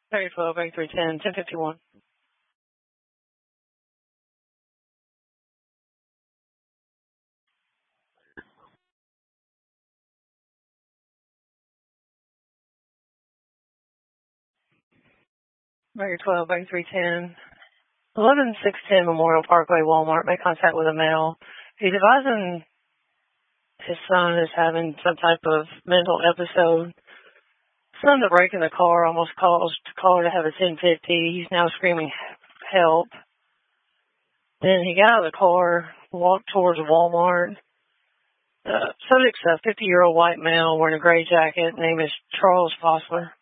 3012, 8310, 1051. Barrier 12, 8310. 11610 Memorial Parkway, Walmart. Make contact with a male. He's advising his son is having some type of mental episode. Son to break in the car almost caused caller to have a 1050. He's now screaming help. Then he got out of the car, walked towards Walmart. Subject's a 50-year-old white male wearing a gray jacket. Name is Charles Fossler.